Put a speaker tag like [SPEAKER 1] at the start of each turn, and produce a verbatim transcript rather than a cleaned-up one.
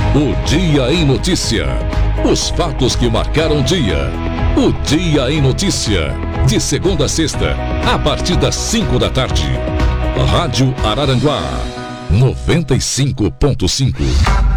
[SPEAKER 1] O Dia em Notícia. Os fatos que marcaram o dia. O Dia em Notícia. De segunda a sexta, a partir das cinco da tarde. Rádio Araranguá. noventa e cinco ponto cinco.